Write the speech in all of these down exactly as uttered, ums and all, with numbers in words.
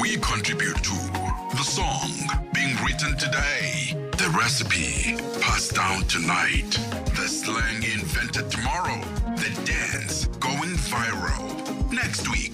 we contribute to. The song being written today, the recipe passed down tonight, the slang invented tomorrow, the dance going viral next week.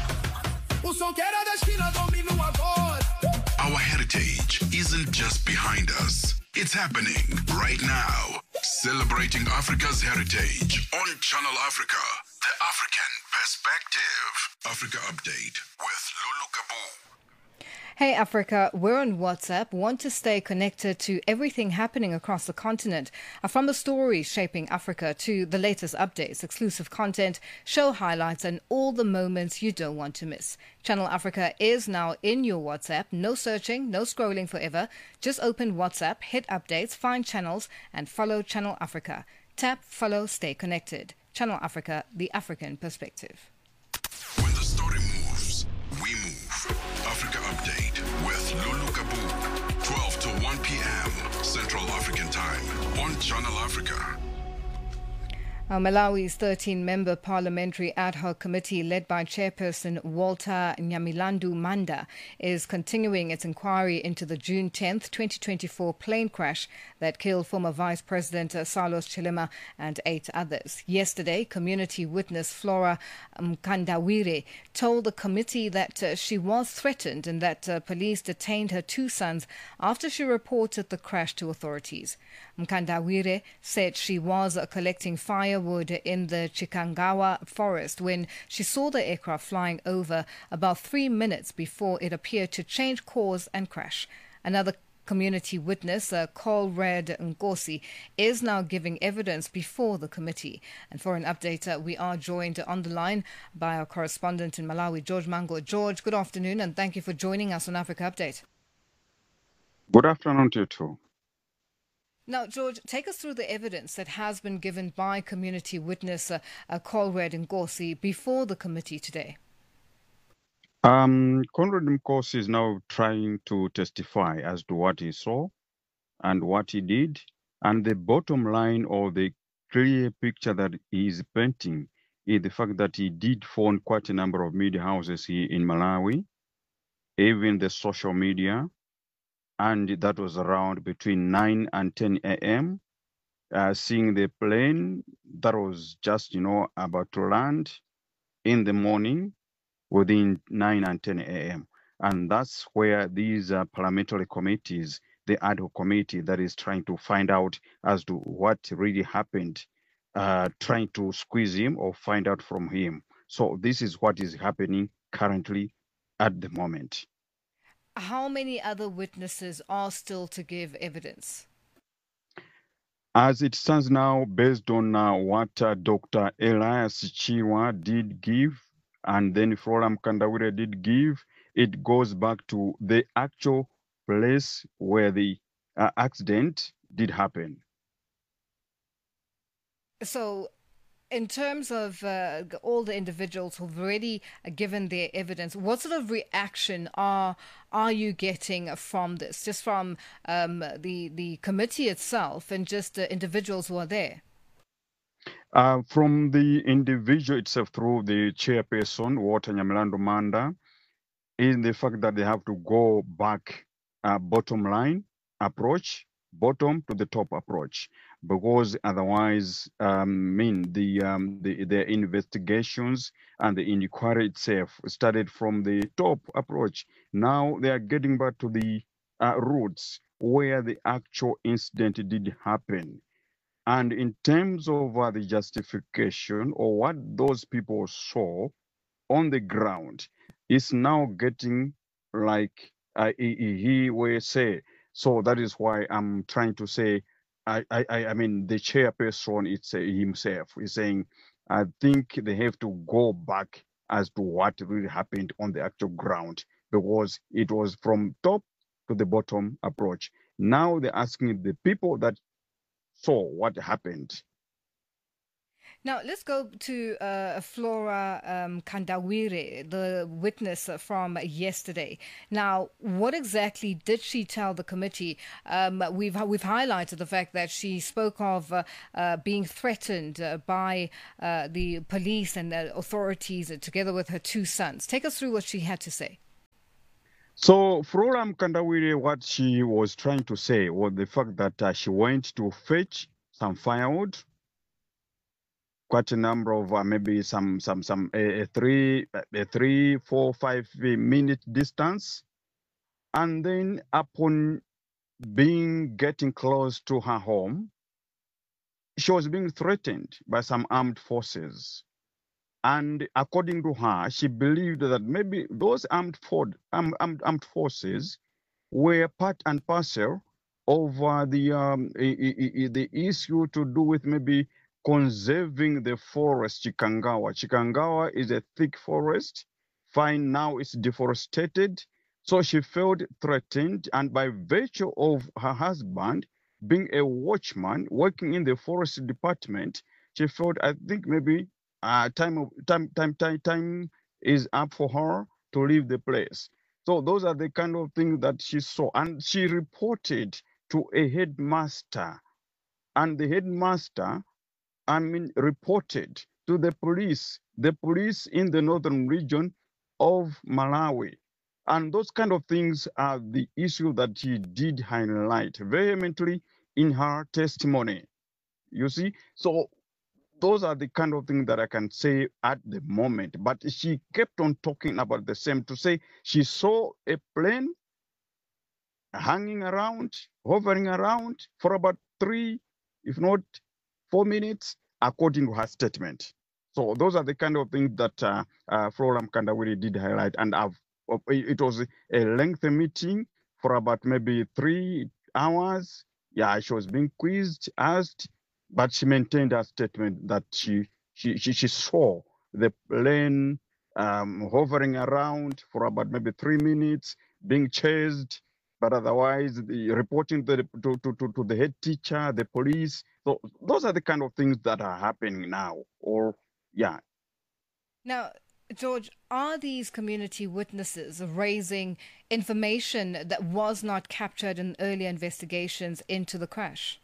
Our heritage isn't just behind us, it's happening right now. Celebrating Africa's heritage on Channel Africa, the African perspective. Africa Update with Lulu Kabu. Hey Africa, we're on WhatsApp. Want to stay connected to everything happening across the continent, uh, from the stories shaping Africa to the latest updates, exclusive content, show highlights, and all the moments you don't want to miss. Channel Africa is now in your WhatsApp. No searching, no scrolling forever. Just open WhatsApp, hit updates, find channels, and follow Channel Africa. Tap, follow, stay connected. Channel Africa, the African perspective. When the story moves, we move. Africa Update with Lulu Kabu, twelve to one p.m. Central African Time on Channel Africa. Uh, Malawi's thirteen-member parliamentary ad hoc committee led by Chairperson Walter Nyamilandu Manda is continuing its inquiry into the June tenth, twenty twenty-four plane crash that killed former Vice President uh, Salos Chilima and eight others. Yesterday, community witness Flora Mkandawire told the committee that uh, she was threatened and that uh, police detained her two sons after she reported the crash to authorities. Mkandawire said she was uh, collecting firewood in the Chikangawa forest when she saw the aircraft flying over about three minutes before it appeared to change course and crash. Another community witness, uh, Colred Nkosi, is now giving evidence before the committee. And for an update, uh, we are joined on the line by our correspondent in Malawi, George Mango. George, good afternoon, and thank you for joining us on Africa Update. Good afternoon to you too. Now, George, take us through the evidence that has been given by community witness uh, uh, Colred Nkosi before the committee today. Um, Conrad Mkosi is now trying to testify as to what he saw and what he did. And the bottom line or the clear picture that he is painting is the fact that he did phone quite a number of media houses here in Malawi, even the social media. And that was around between nine and ten a.m. Uh, seeing the plane that was just, you know, about to land in the morning within nine and ten a.m. And that's where these uh, parliamentary committees, the ad hoc committee that is trying to find out as to what really happened, uh, trying to squeeze him or find out from him. So this is what is happening currently at the moment. How many other witnesses are still to give evidence? As it stands now, based on uh, what uh, Doctor Elias Chiwa did give, and then Flora Mkandawire did give, it goes back to the actual place where the uh, accident did happen. So, in terms of uh, all the individuals who've already given their evidence, what sort of reaction are are you getting from this? Just from um, the the committee itself and just the individuals who are there? Uh, from the individual itself through the chairperson, Walter Nyamilandu Manda, is the fact that they have to go back, uh, bottom line approach, bottom to the top approach, because otherwise, um, mean the um, the the investigations and the inquiry itself started from the top approach. Now they are getting back to the uh, roots where the actual incident did happen. And in terms of uh, the justification or what those people saw on the ground, is now getting like uh, he, he will say. So that is why I'm trying to say, I, I, I mean, the chairperson it's, uh, himself is saying, I think they have to go back as to what really happened on the actual ground, because it was from top to the bottom approach. Now they're asking the people that saw what happened. Now, let's go to uh, Flora um, Kandawire, the witness from yesterday. Now, what exactly did she tell the committee? Um, we've we've highlighted the fact that she spoke of uh, uh, being threatened uh, by uh, the police and the authorities, uh, together with her two sons. Take us through what she had to say. So, Flora Mkandawire, what she was trying to say was the fact that uh, she went to fetch some firewood, quite a number of uh, maybe some some some a, a three a three four five minute distance, and then upon being getting close to her home, she was being threatened by some armed forces. And according to her, she believed that maybe those armed, for, armed, armed, armed forces were part and parcel of uh, the um, i- i- i- the issue to do with maybe conserving the forest Chikangawa. Chikangawa is a thick forest. Fine, now it's deforested. So she felt threatened, and by virtue of her husband being a watchman working in the forest department, she felt, I think maybe uh, time of time time time time is up for her to leave the place. So those are the kind of things that she saw, and she reported to a headmaster, and the headmaster, I mean, reported to the police, the police in the northern region of Malawi. And those kind of things are the issue that she did highlight vehemently in her testimony. You see, so those are the kind of things that I can say at the moment. But she kept on talking about the same to say she saw a plane hanging around, hovering around for about three, if not four minutes, according to her statement. So those are the kind of things that uh, uh, Flora Mkandawire did highlight. And I've, it was a lengthy meeting for about maybe three hours. Yeah, she was being quizzed, asked, but she maintained her statement that she she she, she saw the plane um, hovering around for about maybe three minutes, being chased, but otherwise the reporting to the, to, to, to, to the head teacher, the police. So those are the kind of things that are happening now. Or yeah. Now, George, are these community witnesses raising information that was not captured in earlier investigations into the crash?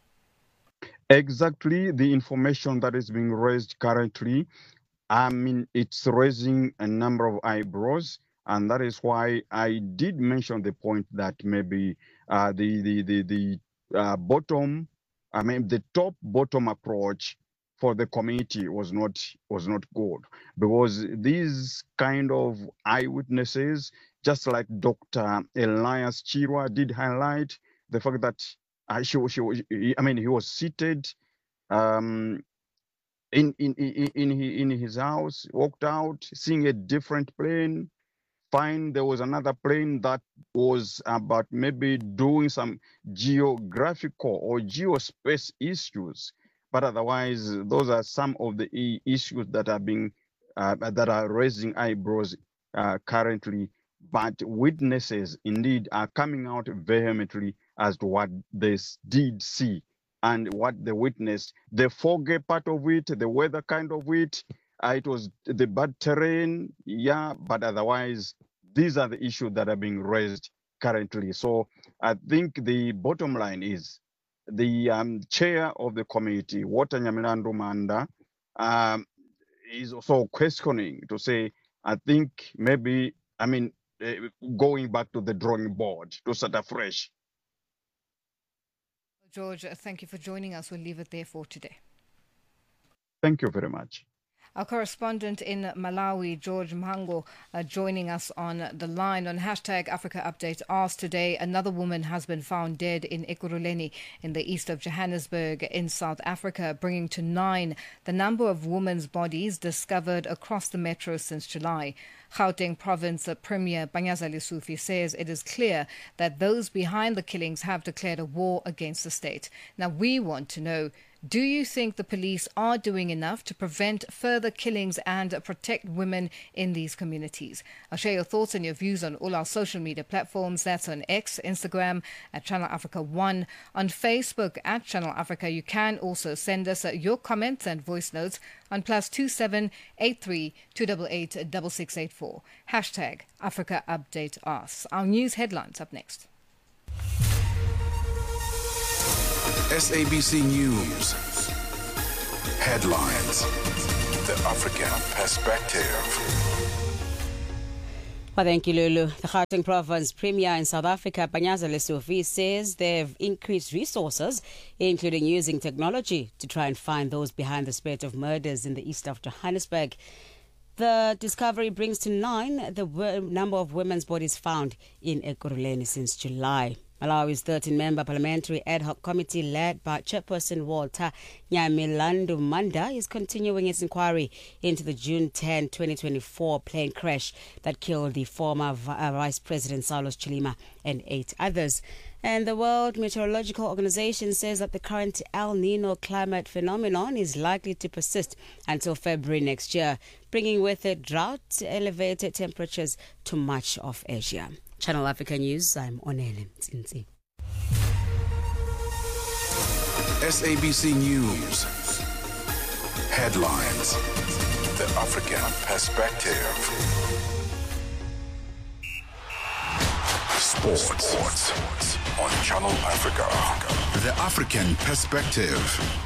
Exactly the information that is being raised currently. I mean, it's raising a number of eyebrows, and that is why I did mention the point that maybe uh, the the the the uh, bottom, I mean, the top bottom approach for the community was not was not good, because these kind of eyewitnesses, just like Doctor Elias Chirwa did highlight the fact that uh, she, she, I mean, he was seated. Um, in in in in, he, in his house, walked out, seeing a different plane. Find there was another plane that was about maybe doing some geographical or geospace issues. But otherwise, those are some of the issues that are being uh, that are raising eyebrows uh, currently. But witnesses indeed are coming out vehemently as to what they did see and what they witnessed. The foggy part of it, the weather kind of it, uh, it was the bad terrain, yeah, but otherwise, these are the issues that are being raised currently. So I think the bottom line is the um, chair of the committee, Walter Nyamilandu Manda, um, is also questioning to say, I think maybe, I mean, uh, going back to the drawing board to start afresh. George, thank you for joining us. We'll leave it there for today. Thank you very much. Our correspondent in Malawi, George Mhango, uh, joining us on the line on hashtag Africa Update, asked today another woman has been found dead in Ekurhuleni in the east of Johannesburg in South Africa, bringing to nine the number of women's bodies discovered across the metro since July. Gauteng Province Premier Panyaza Lesufi says it is clear that those behind the killings have declared a war against the state. Now, we want to know, do you think the police are doing enough to prevent further killings and protect women in these communities? I'll share your thoughts and your views on all our social media platforms. That's on X, Instagram, at Channel Africa one, on Facebook at Channel Africa. You can also send us your comments and voice notes on plus two seven eight three two eight eight six six eight four. Hashtag Africa Update Us. Our news headlines up next. S A B C News. Headlines. The African Perspective. Well, thank you, Lulu. The Gauteng Province Premier in South Africa, Panyaza Lesufi, says they've increased resources, including using technology, to try and find those behind the spate of murders in the east of Johannesburg. The discovery brings to nine the w- number of women's bodies found in Ekurhuleni since July. Malawi's thirteen-member parliamentary ad hoc committee led by Chairperson Walter Nyamilandu Manda is continuing its inquiry into the June tenth, twenty twenty-four plane crash that killed the former v- uh, Vice President Saulos Chilima and eight others. And the World Meteorological Organization says that the current El Nino climate phenomenon is likely to persist until February next year, bringing with it drought, elevated temperatures to much of Asia. Channel Africa News, I'm Onele Mtsinzi. S A B C News. Headlines. The African Perspective. Sports. Sports on Channel Africa. The African Perspective.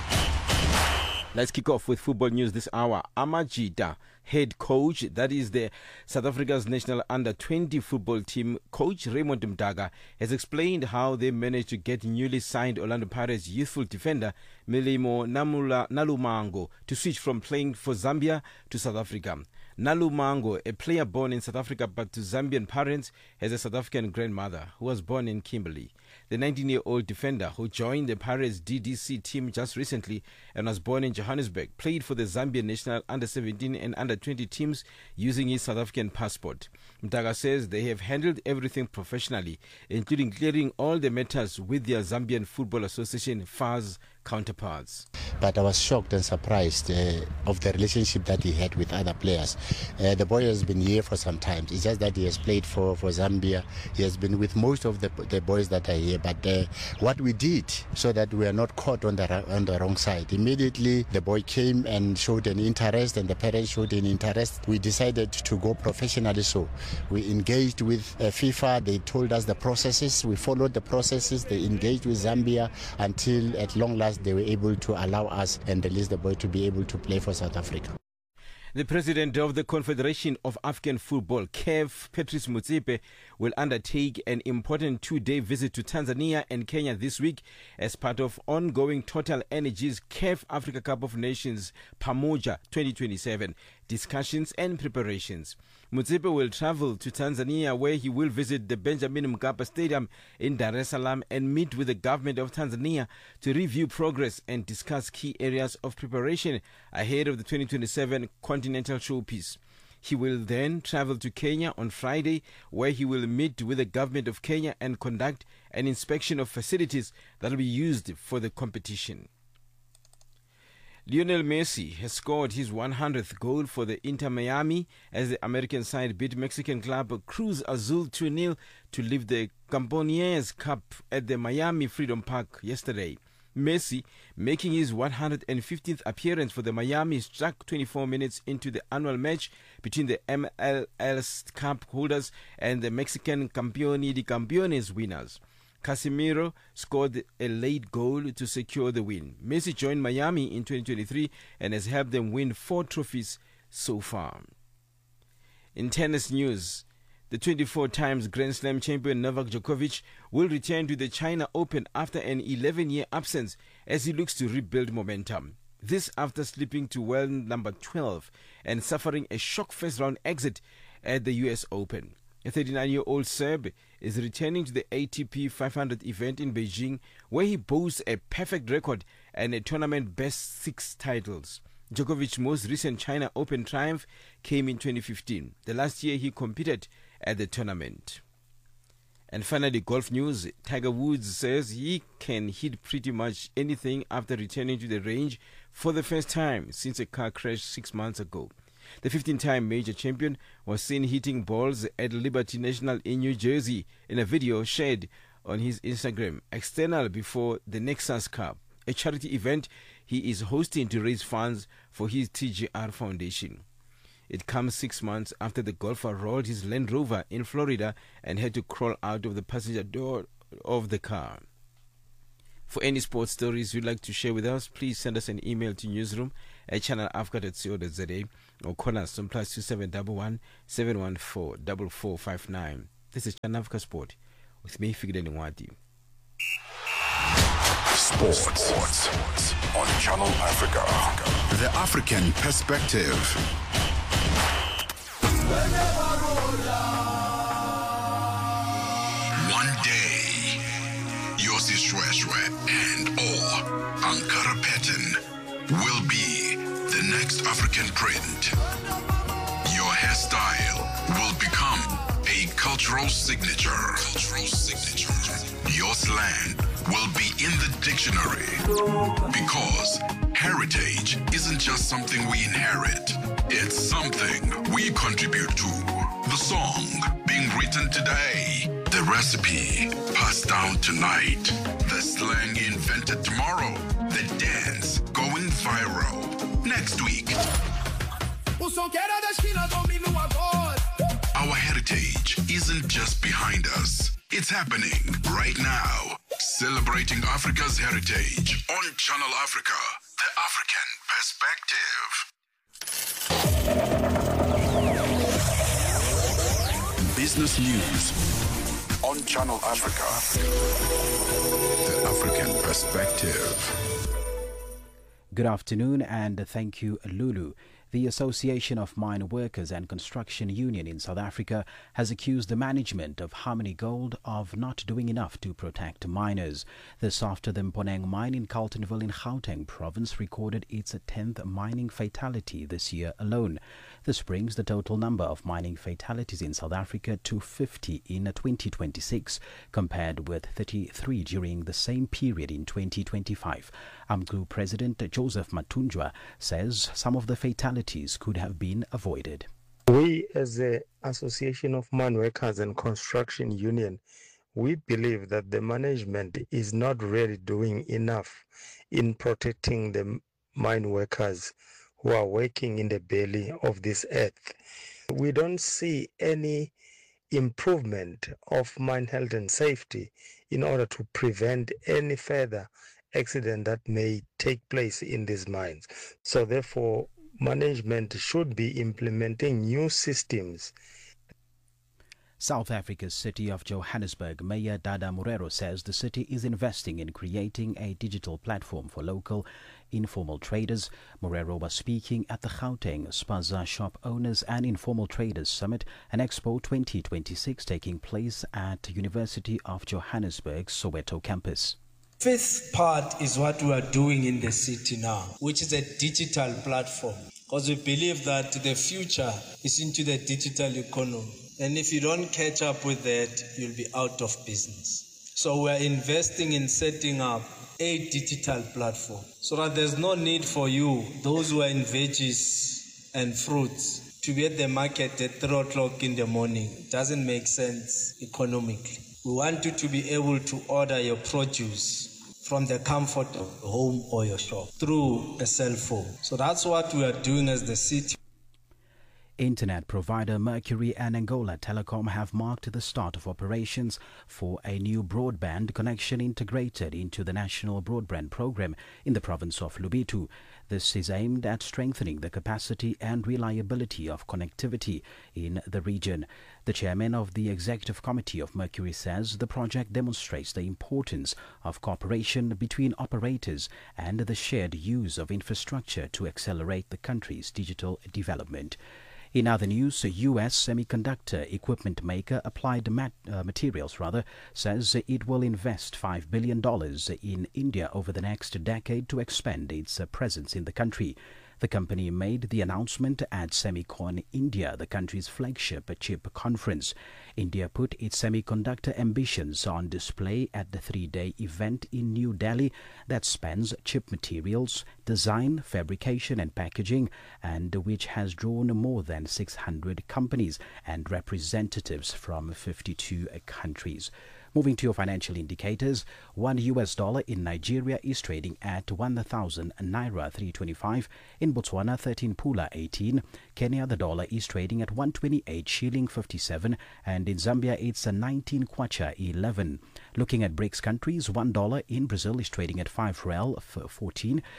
Let's kick off with football news this hour. Amajita, head coach, that is the South Africa's national under twenty football team, coach Raymond Mdaga, has explained how they managed to get newly signed Orlando Pirates youthful defender Melimo Namula Nalumango to switch from playing for Zambia to South Africa. Nalumango, a player born in South Africa but to Zambian parents, has a South African grandmother who was born in Kimberley. The nineteen-year-old defender, who joined the Pirates D D C team just recently and was born in Johannesburg, played for the Zambian national under seventeen and under twenty teams using his South African passport. Mdaga says they have handled everything professionally, including clearing all the matters with their Zambian Football Association F A S counterparts. But I was shocked and surprised uh, of the relationship that he had with other players. Uh, the boy has been here for some time. It's just that he has played for, for Zambia. He has been with most of the, the boys that are here. But uh, what we did so that we are not caught on the, on the wrong side, immediately the boy came and showed an interest and the parents showed an interest. We decided to go professionally so. We engaged with uh, FIFA. They told us the processes. We followed the processes. They engaged with Zambia until at long last they were able to allow us and release the boy to be able to play for South Africa. The president of the Confederation of African Football, C A F, Patrice Motsepe, will undertake an important two-day visit to Tanzania and Kenya this week as part of ongoing Total Energies C A F Africa Cup of Nations Pamoja twenty twenty-seven discussions and preparations. Motsepe will travel to Tanzania, where he will visit the Benjamin Mkapa Stadium in Dar es Salaam and meet with the government of Tanzania to review progress and discuss key areas of preparation ahead of the twenty twenty-seven Continental Showpiece. He will then travel to Kenya on Friday, where he will meet with the government of Kenya and conduct an inspection of facilities that will be used for the competition. Lionel Messi has scored his one hundredth goal for the Inter Miami as the American side beat Mexican club Cruz Azul two nil to lift the Campeones Cup at the Miami Freedom Park yesterday. Messi, making his one hundred fifteenth appearance for the Miami, struck twenty-four minutes into the annual match between the M L S Cup holders and the Mexican Campeoni de Campeones winners. Casemiro scored a late goal to secure the win. Messi joined Miami in twenty twenty-three and has helped them win four trophies so far. In tennis news, the twenty-four times Grand Slam champion Novak Djokovic will return to the China Open after an eleven-year absence as he looks to rebuild momentum. This after slipping to world number twelve and suffering a shock first-round exit at the U S Open. A thirty-nine-year-old Serb is returning to the A T P five hundred event in Beijing, where he boasts a perfect record and a tournament best six titles. Djokovic's most recent China Open triumph came in twenty fifteen, the last year he competed at the tournament. And finally, golf news. Tiger Woods says he can hit pretty much anything after returning to the range for the first time since a car crash six months ago. The fifteen-time major champion was seen hitting balls at Liberty National in New Jersey in a video shared on his Instagram, external before the Nexus Cup, a charity event he is hosting to raise funds for his T G R Foundation. It comes six months after the golfer rolled his Land Rover in Florida and had to crawl out of the passenger door of the car. For any sports stories you'd like to share with us, please send us an email to newsroom at channel africa dot co dot za or call us on plus two seven one one seven one four four four five nine. This is Channel Africa Sport with me, Figure Nwadi. Sports. Sports on Channel Africa. The African perspective. One day, Yossi Shweshwe and all Ankara pattern will be the next African print. Your hairstyle will become a cultural signature. Cultural signature. Your slang will be in the dictionary, because heritage isn't just something we inherit, it's something we contribute to. The song being written today, the recipe passed down tonight, the slang invented tomorrow, the dance going viral next week. Our heritage isn't just behind us, it's happening right now. Celebrating Africa's heritage on Channel Africa, the African perspective. Business news on Channel Africa, the African perspective. Good afternoon and thank you, Lulu. The Association of Mine Workers and Construction Union in South Africa has accused the management of Harmony Gold of not doing enough to protect miners. This after the Mponeng mine in Carltonville in Gauteng province recorded its tenth mining fatality this year alone. This brings the total number of mining fatalities in South Africa to fifty in twenty twenty-six, compared with thirty-three during the same period in twenty twenty-five. AMCU President Joseph Matunjwa says some of the fatalities could have been avoided. We, as the Association of Mine Workers and Construction Union, we believe that the management is not really doing enough in protecting the mine workers who are working in the belly of this earth. We don't see any improvement of mine health and safety in order to prevent any further accident that may take place in these mines. So therefore, management should be implementing new systems. South Africa's city of Johannesburg Mayor Dada Morero says the city is investing in creating a digital platform for local informal traders. Morero was speaking at the Gauteng Spaza Shop Owners and Informal Traders Summit, an Expo twenty twenty-six taking place at University of Johannesburg's Soweto campus. Fifth part is what we are doing in the city now, which is a digital platform, because we believe that the future is into the digital economy. And if you don't catch up with that, you'll be out of business. So we're investing in setting up a digital platform so that there's no need for you, those who are in veggies and fruits, to be at the market at three o'clock in the morning. It doesn't make sense economically. We want you to be able to order your produce from the comfort of your home or your shop through a cell phone. So that's what we are doing as the city. Internet provider Mercury and Angola Telecom have marked the start of operations for a new broadband connection integrated into the National Broadband Program in the province of Lubito. This is aimed at strengthening the capacity and reliability of connectivity in the region. The chairman of the executive committee of Mercury says the project demonstrates the importance of cooperation between operators and the shared use of infrastructure to accelerate the country's digital development. In other news, a U S semiconductor equipment maker Applied Mat- uh, Materials rather says it will invest five billion dollars in India over the next decade to expand its uh, presence in the country. The company made the announcement at Semicon India, the country's flagship chip conference. India put its semiconductor ambitions on display at the three-day event in New Delhi that spans chip materials, design, fabrication and packaging, and which has drawn more than six hundred companies and representatives from fifty-two countries. Moving to your financial indicators, one U S dollar in Nigeria is trading at one thousand naira three twenty-five. In Botswana, thirteen pula eighteen. Kenya, the dollar is trading at one twenty-eight shilling fifty-seven, and in Zambia it's a nineteen kwacha eleven. Looking at BRICS countries, one dollar in Brazil is trading at five real fourteen.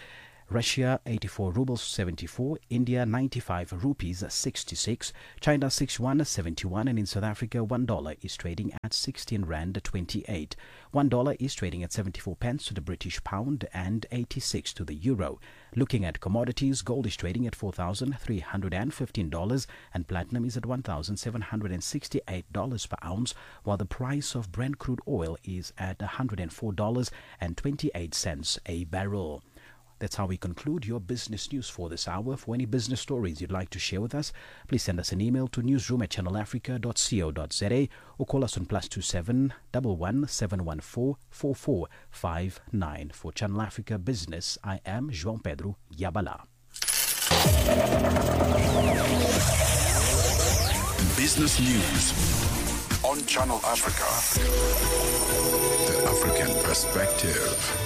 Russia eighty-four rubles seventy-four, India ninety-five rupees sixty-six, China sixty-one seventy-one, and in South Africa one dollar is trading at sixteen rand twenty-eight. one dollar is trading at seventy-four pence to the British pound and eighty-six to the euro. Looking at commodities, gold is trading at four thousand three hundred fifteen dollars and platinum is at one thousand seven hundred sixty-eight dollars per ounce, while the price of Brent crude oil is at one hundred four dollars and twenty-eight cents a barrel. That's how we conclude your business news for this hour. For any business stories you'd like to share with us, please send us an email to newsroom at channel africa dot co dot za or call us on plus two seven one one seven one four four four five nine. For Channel Africa Business, I am João Pedro Yabala. Business news on Channel Africa. The African perspective.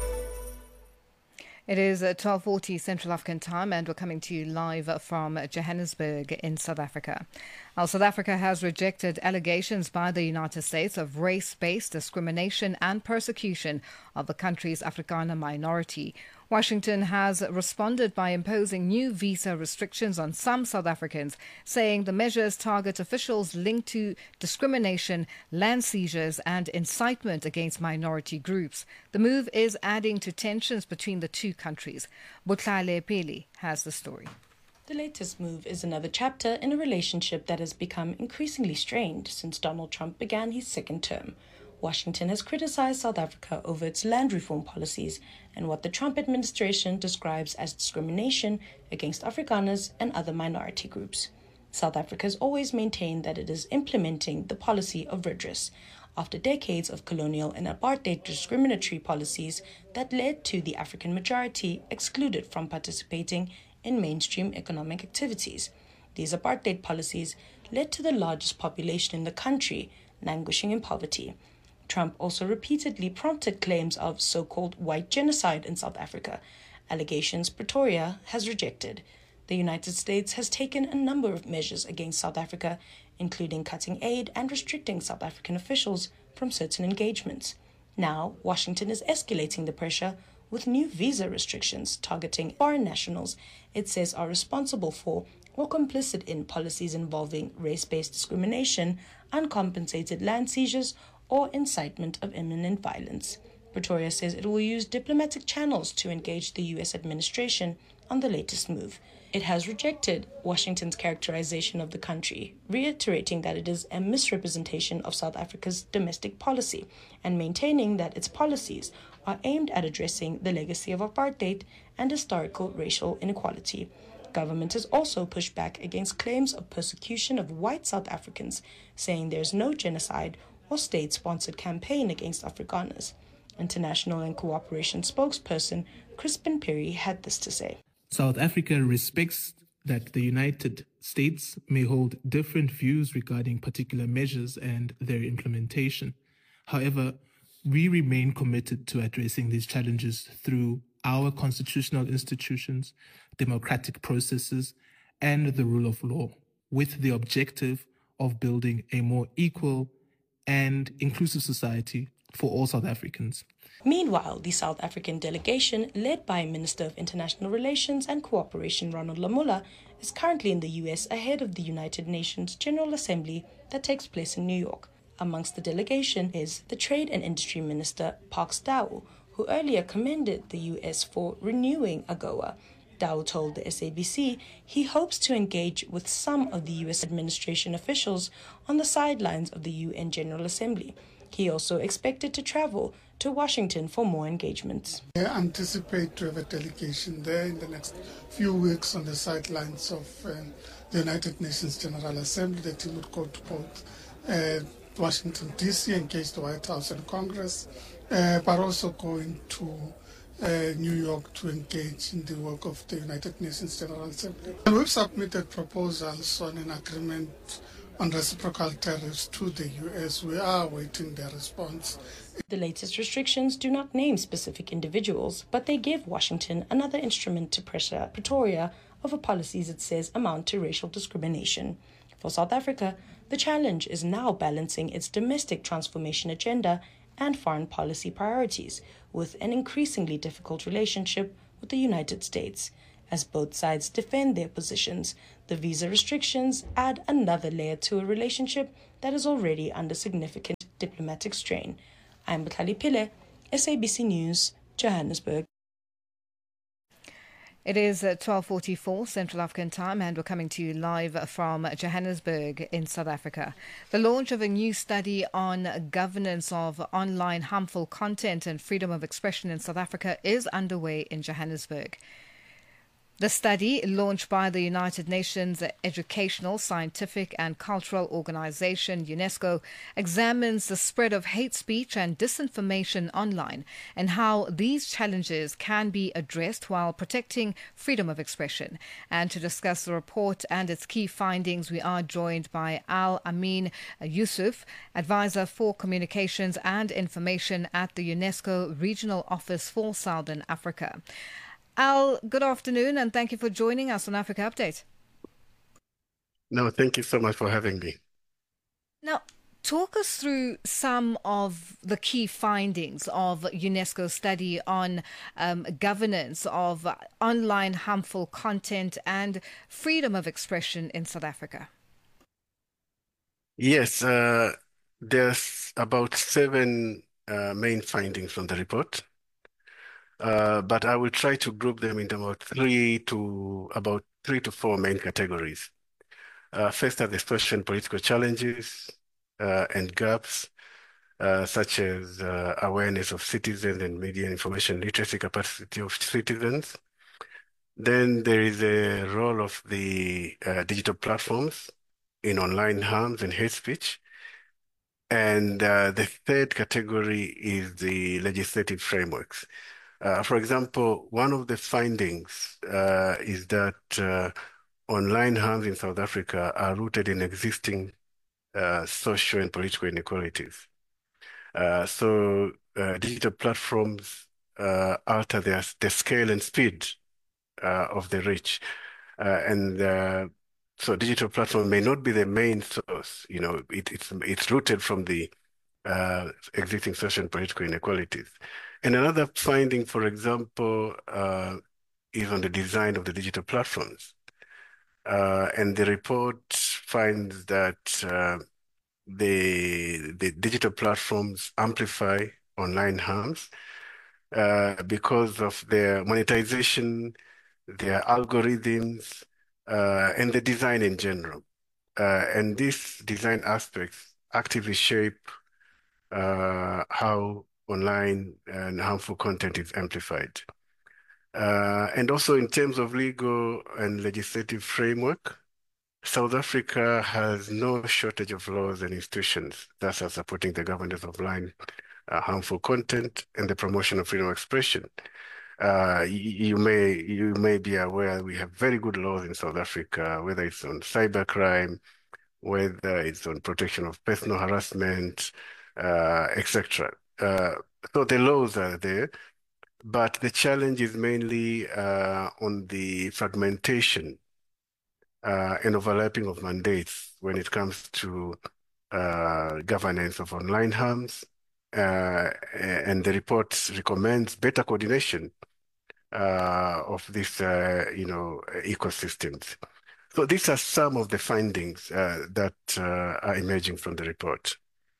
It is twelve forty Central African time and we're coming to you live from Johannesburg in South Africa. Now, South Africa has rejected allegations by the United States of race-based discrimination and persecution of the country's Afrikaner minority. Washington has responded by imposing new visa restrictions on some South Africans, saying the measures target officials linked to discrimination, land seizures and incitement against minority groups. The move is adding to tensions between the two countries. Butlale Peli has the story. The latest move is another chapter in a relationship that has become increasingly strained since Donald Trump began his second term. Washington has criticized South Africa over its land reform policies and what the Trump administration describes as discrimination against Afrikaners and other minority groups. South Africa has always maintained that it is implementing the policy of redress after decades of colonial and apartheid discriminatory policies that led to the African majority excluded from participating in mainstream economic activities. These apartheid policies led to the largest population in the country languishing in poverty. Trump also repeatedly prompted claims of so-called white genocide in South Africa, allegations Pretoria has rejected. The United States has taken a number of measures against South Africa, including cutting aid and restricting South African officials from certain engagements. Now, Washington is escalating the pressure with new visa restrictions targeting foreign nationals it says are responsible for or complicit in policies involving race-based discrimination, uncompensated land seizures, or incitement of imminent violence. Pretoria says it will use diplomatic channels to engage the U S administration on the latest move. It has rejected Washington's characterization of the country, reiterating that it is a misrepresentation of South Africa's domestic policy and maintaining that its policies are aimed at addressing the legacy of apartheid and historical racial inequality. Government has also pushed back against claims of persecution of white South Africans, saying there is no genocide or state-sponsored campaign against Afrikaners. International and Cooperation spokesperson Crispin Perry had this to say. South Africa respects that the United States may hold different views regarding particular measures and their implementation. However, we remain committed to addressing these challenges through our constitutional institutions, democratic processes, and the rule of law, with the objective of building a more equal and inclusive society for all South Africans. Meanwhile, the South African delegation, led by Minister of International Relations and Cooperation Ronald Lamola, is currently in the U S ahead of the United Nations General Assembly that takes place in New York. Amongst the delegation is the Trade and Industry Minister, Parks Tau, who earlier commended the U S for renewing AGOA. Tau told the S A B C he hopes to engage with some of the U S administration officials on the sidelines of the U N General Assembly. He also expected to travel to Washington for more engagements. I anticipate to have a delegation there in the next few weeks on the sidelines of um, the United Nations General Assembly. The team would go to both uh, Washington, D C, engage the White House and Congress, uh, but also going to uh, New York to engage in the work of the United Nations General Assembly. And we've submitted proposals on an agreement on reciprocal tariffs to the U S. We are awaiting their response. The latest restrictions do not name specific individuals, but they give Washington another instrument to pressure Pretoria over policies it says amount to racial discrimination. For South Africa, the challenge is now balancing its domestic transformation agenda and foreign policy priorities with an increasingly difficult relationship with the United States. As both sides defend their positions, the visa restrictions add another layer to a relationship that is already under significant diplomatic strain. I'm Butlali Pile, S A B C News, Johannesburg. It is uh, twelve forty-four Central African time, and we're coming to you live from Johannesburg in South Africa. The launch of a new study on governance of online harmful content and freedom of expression in South Africa is underway in Johannesburg. The study, launched by the United Nations Educational, Scientific and Cultural Organization, UNESCO, examines the spread of hate speech and disinformation online and how these challenges can be addressed while protecting freedom of expression. And to discuss the report and its key findings, we are joined by Al Amin Yusuf, Advisor for Communications and Information at the UNESCO Regional Office for Southern Africa. Al, good afternoon, and thank you for joining us on Africa Update. No, thank you so much for having me. Now, talk us through some of the key findings of UNESCO's study on um, governance of online harmful content and freedom of expression in South Africa. Yes, uh, there's about seven uh, main findings from the report. Uh, but I will try to group them into about three to about three to four main categories. Uh, first are the social and political challenges uh, and gaps, uh, such as uh, awareness of citizens and media information literacy capacity of citizens. Then there is a role of the uh, digital platforms in online harms and hate speech. And uh, the third category is the legislative frameworks. Uh, for example, one of the findings uh, is that uh, online harms in South Africa are rooted in existing uh, social and political inequalities. Uh, so uh, digital platforms uh, alter their, the scale and speed uh, of the reach. Uh, and uh, so digital platform may not be the main source. You know, it, it's, it's rooted from the uh, existing social and political inequalities. And another finding, for example, uh, is on the design of the digital platforms. Uh, and the report finds that uh, the, the digital platforms amplify online harms uh, because of their monetization, their algorithms, uh, and the design in general. Uh, and these design aspects actively shape uh, how online and harmful content is amplified. Uh, and also in terms of legal and legislative framework, South Africa has no shortage of laws and institutions that are supporting the governance of online uh, harmful content and the promotion of freedom of expression. Uh, you, you may you may be aware we have very good laws in South Africa, whether it's on cybercrime, whether it's on protection of personal harassment, uh, et cetera. Uh, so the laws are there, but the challenge is mainly uh, on the fragmentation uh, and overlapping of mandates when it comes to uh, governance of online harms. Uh, and the report recommends better coordination uh, of these, uh, you know, ecosystems. So these are some of the findings uh, that uh, are emerging from the report.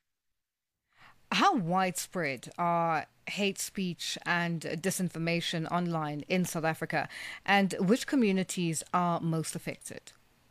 How widespread are hate speech and disinformation online in South Africa, and which communities are most affected?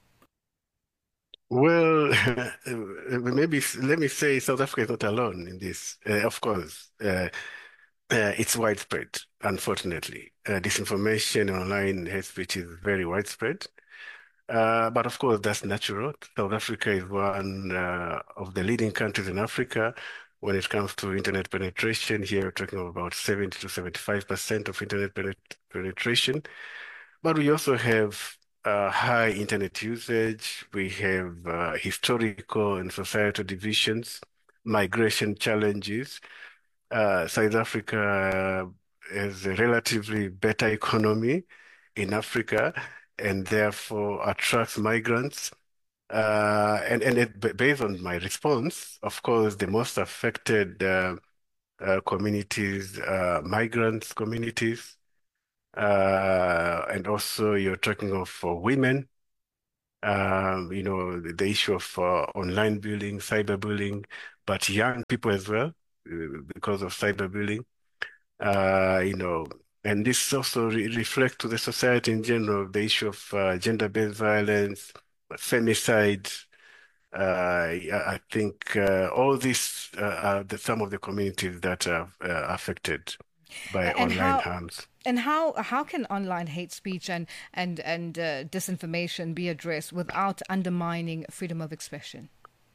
Well, maybe let me say South Africa is not alone in this. Uh, of course, uh, uh, it's widespread, unfortunately. Uh, disinformation online hate speech is very widespread. Uh, but of course, that's natural. South Africa is one uh, of the leading countries in Africa when it comes to internet penetration. Here we're talking about seventy to seventy-five percent of internet penetration. But we also have uh, high internet usage. We have uh, historical and societal divisions, migration challenges. Uh, South Africa has a relatively better economy in Africa and therefore attracts migrants. Uh, and and it, based on my response, of course, the most affected uh, uh, communities, uh, migrants communities, Uh, and also you're talking of uh, women, um, you know, the, the issue of uh, online bullying, cyberbullying, but young people as well, uh, because of cyberbullying, uh, you know, and this also re reflects to the society in general, the issue of uh, gender-based violence, femicide. Uh, I think uh, all these uh, are the, some of the communities that are uh, affected by and online how, harms. And how how can online hate speech and and and uh, disinformation be addressed without undermining freedom of expression?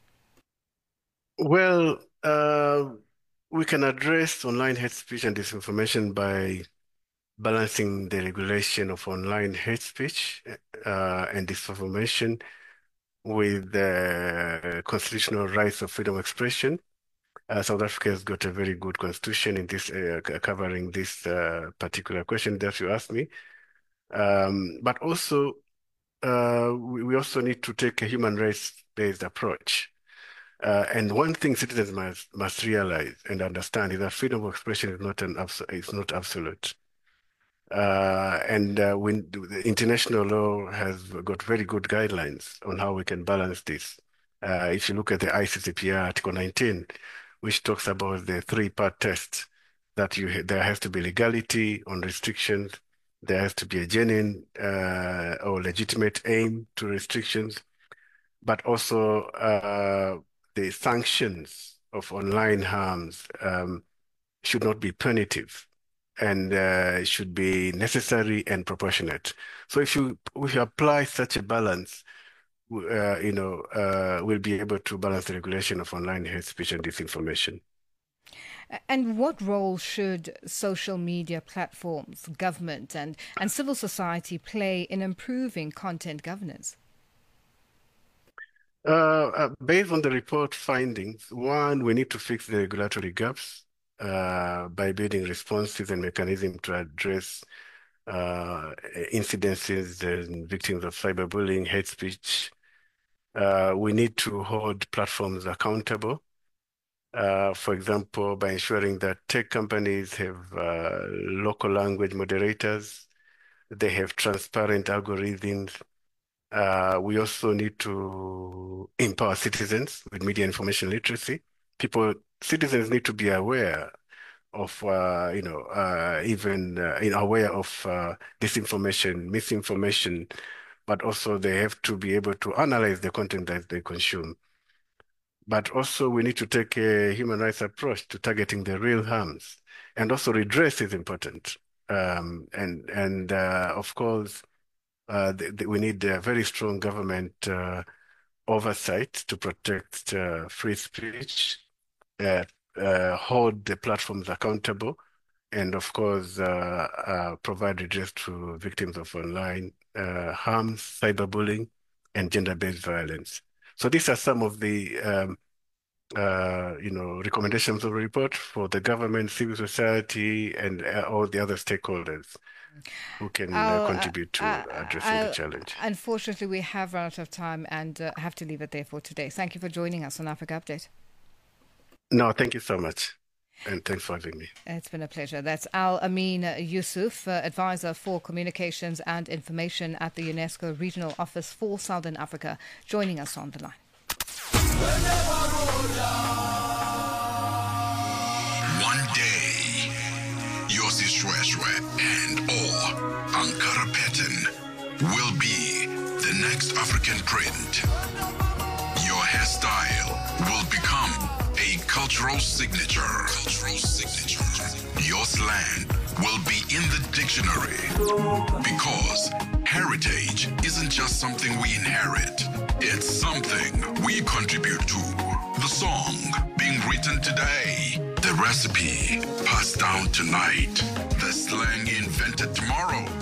Well, uh, we can address online hate speech and disinformation by balancing the regulation of online hate speech uh, and disinformation with the constitutional rights of freedom of expression. Uh, South Africa has got a very good constitution in this uh, covering this uh, particular question that you asked me. Um, but also, uh, we, we also need to take a human rights-based approach. Uh, and one thing citizens must must realize and understand is that freedom of expression is not an is not absolute. Uh, and uh, when the international law has got very good guidelines on how we can balance this. Uh, if you look at the I C C P R Article nineteen, which talks about the three-part test, that you there has to be legality on restrictions, there has to be a genuine uh, or legitimate aim to restrictions, but also uh, the sanctions of online harms um, should not be punitive and uh, should be necessary and proportionate. So if you, if you apply such a balance, uh, you know, uh, we'll be able to balance the regulation of online hate speech and disinformation. And what role should social media platforms, government and, and civil society play in improving content governance? Uh, uh, based on the report findings, one, we need to fix the regulatory gaps uh, by building responses and mechanisms to address uh, incidences and victims of cyberbullying, hate speech. Uh, we need to hold platforms accountable. Uh, for example, by ensuring that tech companies have uh, local language moderators, they have transparent algorithms. Uh, we also need to empower citizens with media information literacy. People, citizens need to be aware of, uh, you know, uh, even uh, aware of uh, disinformation, misinformation, but also they have to be able to analyze the content that they consume. But also we need to take a human rights approach to targeting the real harms, and also redress is important. Um, and and uh, of course, Uh, the, the, we need a very strong government uh, oversight to protect uh, free speech, uh, uh, hold the platforms accountable, and of course, uh, uh, provide redress to victims of online uh, harms, cyberbullying, and gender-based violence. So these are some of the um, uh, you know, recommendations of the report for the government, civil society, and uh, all the other stakeholders who can uh, contribute to uh, addressing I'll, the challenge. Unfortunately, we have run out of time and uh, have to leave it there for today. Thank you for joining us on Africa Update. No, thank you so much. And thanks for having me. It's been a pleasure. That's Al Amin Yusuf, uh, Advisor for Communications and Information at the UNESCO Regional Office for Southern Africa, joining us on the line. One day, Yossi Shweshwe and or Ankara pattern will be the next African print. Your hairstyle will become a cultural signature. Cultural signature. Your slang will be in the dictionary, because heritage isn't just something we inherit. It's something we contribute to. The song being written today, the recipe passed down tonight, the slang invented tomorrow.